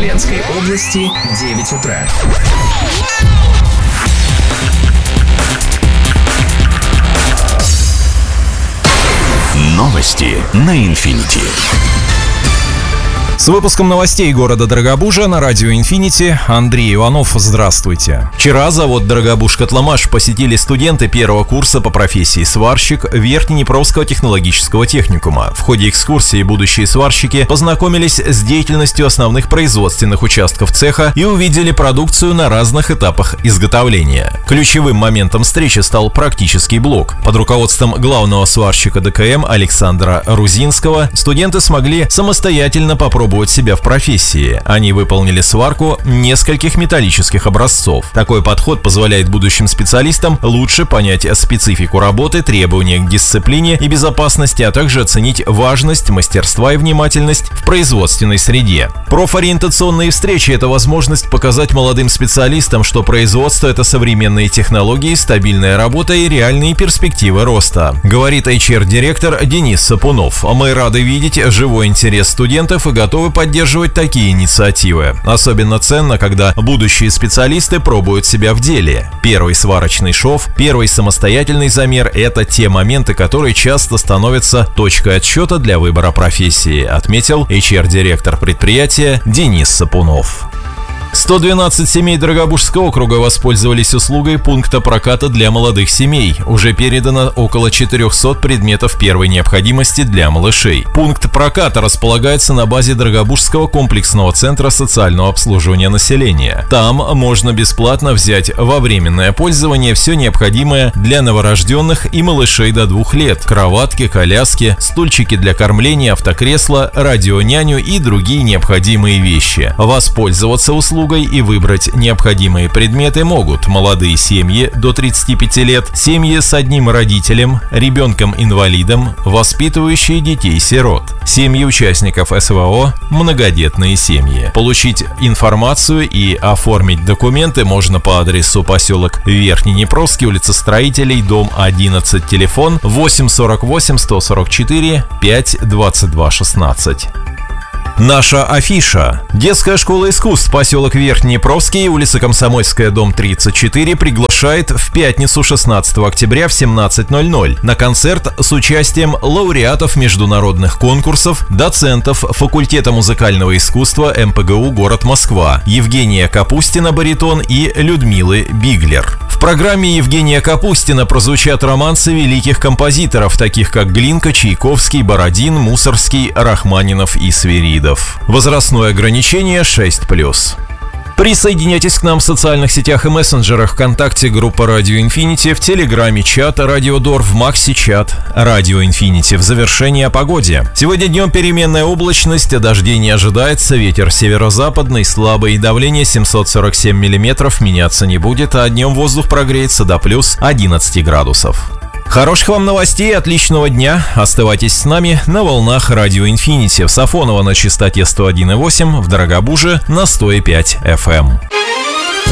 Смоленской области 9 утра. Новости на Инфинити. С выпуском новостей города Дорогобужа на радио «Инфинити» Андрей Иванов. Здравствуйте. Вчера завод «Дорогобуж-Котломаш» посетили студенты первого курса по профессии сварщик Верхнеднепровского технологического техникума. В ходе экскурсии будущие сварщики познакомились с деятельностью основных производственных участков цеха и увидели продукцию на разных этапах изготовления. Ключевым моментом встречи стал практический блок. Под руководством главного сварщика ДКМ Александра Рузинского студенты смогли самостоятельно попробовать себя в профессии. Они выполнили сварку нескольких металлических образцов. Такой подход позволяет будущим специалистам лучше понять специфику работы, требования к дисциплине и безопасности, а также оценить важность мастерства и внимательность в производственной среде. Профориентационные встречи – это возможность показать молодым специалистам, что производство – это современные технологии, стабильная работа и реальные перспективы роста, говорит HR-директор Денис Сапунов. Мы рады видеть живой интерес студентов и готовы поддерживать такие инициативы. Особенно ценно, когда будущие специалисты пробуют себя в деле. Первый сварочный шов, первый самостоятельный замер – это те моменты, которые часто становятся точкой отсчета для выбора профессии, отметил HR-директор предприятия Денис Сапунов. 112 семей Дорогобужского округа воспользовались услугой пункта проката для молодых семей. Уже передано около 400 предметов первой необходимости для малышей. Пункт проката располагается на базе Дорогобужского комплексного центра социального обслуживания населения. Там можно бесплатно взять во временное пользование все необходимое для новорожденных и малышей до 2 лет: кроватки, коляски, стульчики для кормления, автокресла, радионяню и другие необходимые вещи. Воспользоваться услугой и выбрать необходимые предметы могут молодые семьи до 35 лет, семьи с одним родителем, ребенком-инвалидом, воспитывающие детей-сирот, семьи участников СВО, многодетные семьи. Получить информацию и оформить документы можно по адресу поселок Верхнеднепровский, улица Строителей, дом 11, телефон 848 144 5 22 16. Наша афиша. Детская школа искусств поселок Верхнеднепровский, улица Комсомольская, дом 34 приглашает в пятницу 16 октября в 17:00 на концерт с участием лауреатов международных конкурсов, доцентов факультета музыкального искусства МПГУ город Москва Евгения Капустина баритон и Людмилы Биглер. В программе Евгения Капустина прозвучат романсы великих композиторов, таких как Глинка, Чайковский, Бородин, Мусорский, Рахманинов и Свиридов. Возрастное ограничение 6+. Присоединяйтесь к нам в социальных сетях и мессенджерах: ВКонтакте группа Радио Инфинити, в Телеграме чат Радио Дор, в Макси чат Радио Инфинити. В завершении о погоде. Сегодня днем переменная облачность, дождей не ожидается, ветер северо-западный, слабый, давление 747 мм меняться не будет, а днем воздух прогреется до плюс 11 градусов. Хороших вам новостей, отличного дня. Оставайтесь с нами на волнах Радио Инфинити. В Сафоново на частоте 101,8, в Дорогобуже на 100,5 FM.